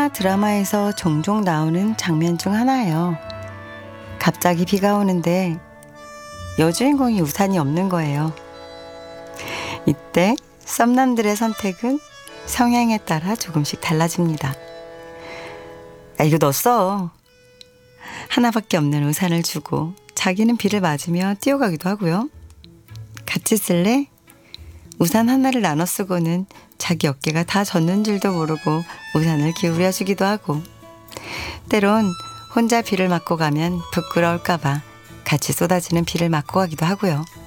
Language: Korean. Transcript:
드라마에서 종종 나오는 장면 중 하나예요. 갑자기 비가 오는데 여주인공이 우산이 없는 거예요. 이때 썸남들의 선택은 성향에 따라 조금씩 달라집니다. 이거 너 써. 하나밖에 없는 우산을 주고 자기는 비를 맞으며 뛰어가기도 하고요. 같이 쓸래? 우산 하나를 나눠 쓰고는 자기 어깨가 다 젖는 줄도 모르고 우산을 기울여 주기도 하고, 때론 혼자 비를 맞고 가면 부끄러울까 봐 같이 쏟아지는 비를 맞고 가기도 하고요.